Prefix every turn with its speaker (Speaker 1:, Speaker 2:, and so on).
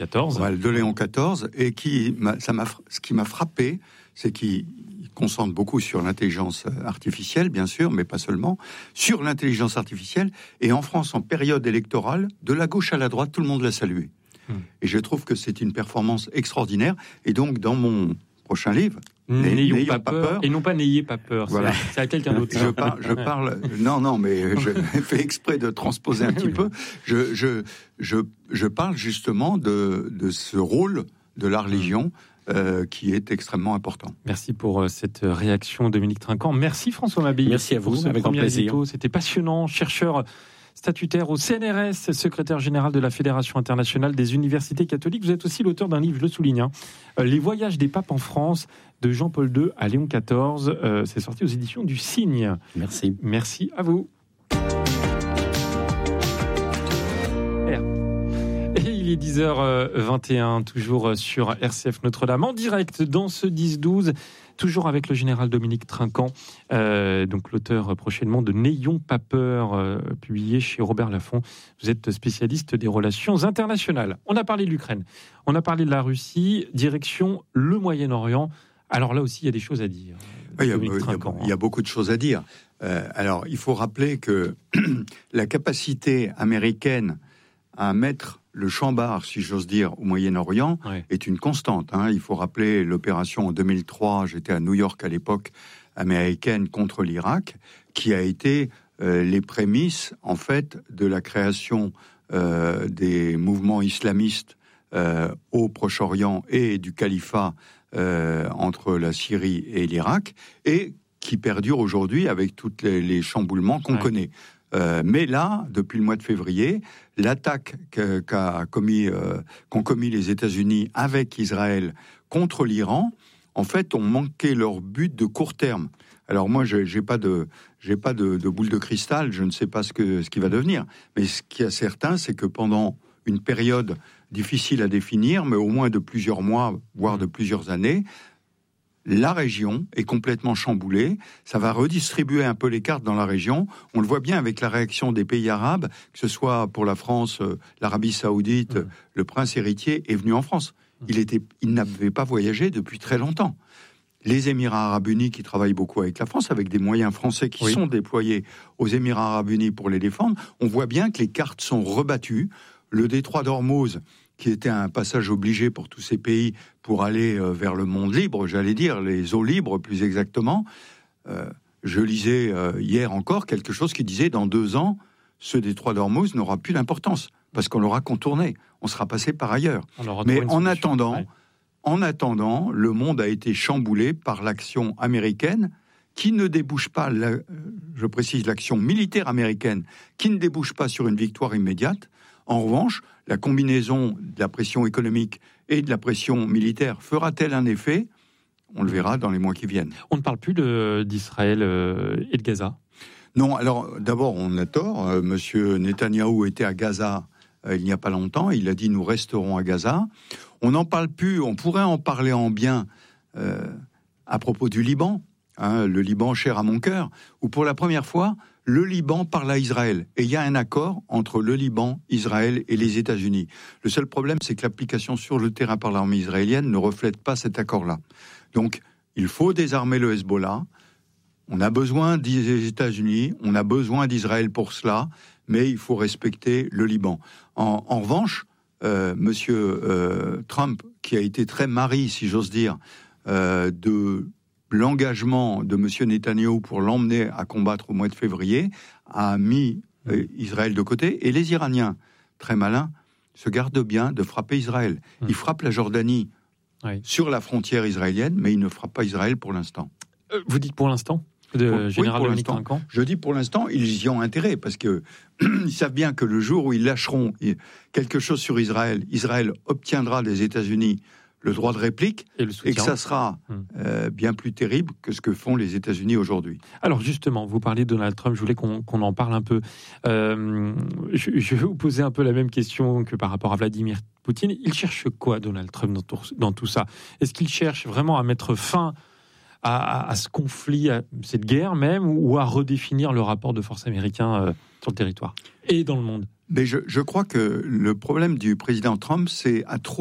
Speaker 1: XIV.
Speaker 2: Ouais, de Léon XIV, et ce qui m'a frappé, c'est qu'il concentre beaucoup sur l'intelligence artificielle, bien sûr, mais pas seulement, sur l'intelligence artificielle. Et en France, en période électorale, de la gauche à la droite, tout le monde l'a salué. Et je trouve que c'est une performance extraordinaire. Et donc, dans mon prochain livre,
Speaker 1: N'ayons pas peur, et non pas n'ayez pas peur.
Speaker 2: Voilà.
Speaker 1: C'est à quelqu'un d'autre.
Speaker 2: Je parle. Non, mais je fais exprès de transposer un petit peu. Je parle justement de ce rôle de la religion qui est extrêmement important.
Speaker 1: Merci pour cette réaction, Dominique Trinquant. Merci François Mabille.
Speaker 3: Merci à vous,
Speaker 1: pour ce
Speaker 3: avec grand plaisir.
Speaker 1: édito. C'était passionnant. Chercheur statutaire au CNRS, secrétaire général de la Fédération internationale des universités catholiques. Vous êtes aussi l'auteur d'un livre, je le souligne, Les voyages des papes en France, de Jean-Paul II à Léon XIV. C'est sorti aux éditions du Cygne.
Speaker 3: Merci.
Speaker 1: Merci à vous. Et il est 10h21, toujours sur RCF Notre-Dame, en direct dans ce 10-12, toujours avec le général Dominique Trinquant, donc l'auteur prochainement de N'ayons pas peur, publié chez Robert Laffont. Vous êtes spécialiste des relations internationales. On a parlé de l'Ukraine, on a parlé de la Russie, direction le Moyen-Orient. Alors là aussi, il y a des choses à dire.
Speaker 2: Il y a beaucoup de choses à dire. Alors, il faut rappeler que la capacité américaine à mettre le chambard, si j'ose dire, au Moyen-Orient, est une constante. Il faut rappeler l'opération en 2003, j'étais à New York à l'époque, américaine contre l'Irak, qui a été les prémices, en fait, de la création des mouvements islamistes au Proche-Orient et du califat entre la Syrie et l'Irak, et qui perdure aujourd'hui avec tous les chamboulements qu'on connaît. Mais là, depuis le mois de février, l'attaque qu'ont commis les États-Unis avec Israël contre l'Iran, en fait, ont manqué leur but de court terme. Alors moi, j'ai pas de boule de cristal, je ne sais pas ce qui va devenir. Mais ce qui est certain, c'est que pendant une période difficile à définir, mais au moins de plusieurs mois, voire de plusieurs années, la région est complètement chamboulée. Ça va redistribuer un peu les cartes dans la région. On le voit bien avec la réaction des pays arabes, que ce soit pour la France, l'Arabie Saoudite, le prince héritier est venu en France. Il n'avait pas voyagé depuis très longtemps. Les Émirats Arabes Unis qui travaillent beaucoup avec la France, avec des moyens français qui sont déployés aux Émirats Arabes Unis pour les défendre, on voit bien que les cartes sont rebattues. Le détroit d'Ormuz, qui était un passage obligé pour tous ces pays pour aller vers le monde libre, j'allais dire, les eaux libres plus exactement. Je lisais hier encore quelque chose qui disait dans 2 ans, ce détroit d'Ormuz n'aura plus d'importance, parce qu'on l'aura contourné, on sera passé par ailleurs. Mais en attendant, le monde a été chamboulé par l'action américaine, qui ne débouche pas, je précise, l'action militaire américaine, qui ne débouche pas sur une victoire immédiate. En revanche, la combinaison de la pression économique et de la pression militaire fera-t-elle un effet ? On le verra dans les mois qui viennent.
Speaker 1: On ne parle plus d'Israël et de Gaza ?
Speaker 2: Non, alors d'abord, on a tort. Monsieur Netanyahou était à Gaza il n'y a pas longtemps. Il a dit « nous resterons à Gaza ». On n'en parle plus. On pourrait en parler en bien à propos du Liban, le Liban cher à mon cœur, où pour la première fois, le Liban parle à Israël. Et il y a un accord entre le Liban, Israël et les États-Unis. Le seul problème, c'est que l'application sur le terrain par l'armée israélienne ne reflète pas cet accord-là. Donc, il faut désarmer le Hezbollah. On a besoin des États-Unis, on a besoin d'Israël pour cela, mais il faut respecter le Liban. En revanche, Monsieur Trump, qui a été très mari, si j'ose dire, de l'engagement de M. Netanyahou pour l'emmener à combattre au mois de février, a mis Israël de côté. Et les Iraniens, très malins, se gardent bien de frapper Israël. Ils frappent la Jordanie sur la frontière israélienne, mais ils ne frappent pas Israël pour l'instant.
Speaker 1: Vous dites pour l'instant Général Dominique Trinquant ?
Speaker 2: Je dis pour l'instant, ils y ont intérêt, parce que ils savent bien que le jour où ils lâcheront quelque chose sur Israël, Israël obtiendra des États-Unis le droit de réplique, et que ça sera bien plus terrible que ce que font les États-Unis aujourd'hui.
Speaker 1: Alors justement, vous parlez de Donald Trump, je voulais qu'on en parle un peu. Je vais vous poser un peu la même question que par rapport à Vladimir Poutine. Il cherche quoi, Donald Trump, dans tout ça ? Est-ce qu'il cherche vraiment à mettre fin à ce conflit, à cette guerre même, ou à redéfinir le rapport de force américain sur le territoire et dans le monde ?
Speaker 2: Mais je crois que le problème du président Trump, c'est à trop